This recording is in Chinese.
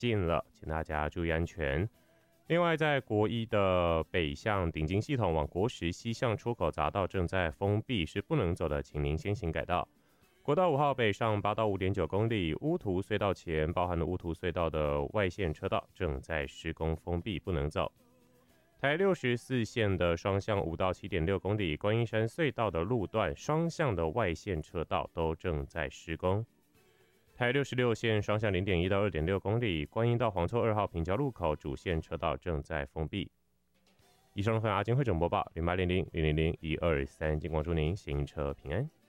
近了，请大家注意安全。另外，在国一的北向顶金系统往国十西向出口匝道正在封闭，是不能走的，请您先行改道。国道5号北上8到5.9公里，乌图隧道前包含了乌图隧道的外线车道正在施工封闭，不能走。台64线的双向5到7.6公里，观音山隧道的路段双向的外线车道都正在施工。台66线双向0.1到2.6公里，观音到黄厝2号平交路口主线车道正在封闭。以上分阿金会整播报，0800000123，金光祝您行车平安。